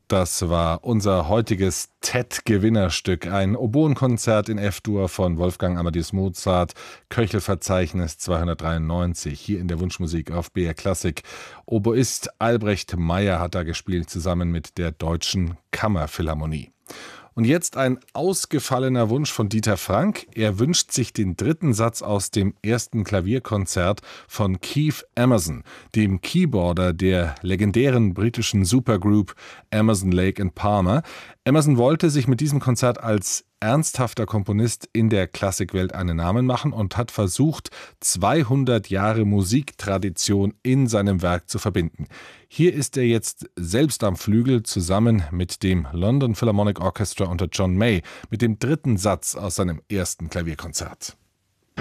Das war unser heutiges TED-Gewinnerstück, ein Oboenkonzert in F-Dur von Wolfgang Amadeus Mozart, Köchelverzeichnis 293, hier in der Wunschmusik auf BR Klassik. Oboist Albrecht Meyer hat da gespielt, zusammen mit der Deutschen Kammerphilharmonie. Und jetzt ein ausgefallener Wunsch von Dieter Frank. Er wünscht sich den dritten Satz aus dem ersten Klavierkonzert von Keith Emerson, dem Keyboarder der legendären britischen Supergroup Emerson, Lake and Palmer. Emerson wollte sich mit diesem Konzert als ernsthafter Komponist in der Klassikwelt einen Namen machen und hat versucht, 200 Jahre Musiktradition in seinem Werk zu verbinden. Hier ist er jetzt selbst am Flügel zusammen mit dem London Philharmonic Orchestra unter John May mit dem dritten Satz aus seinem ersten Klavierkonzert.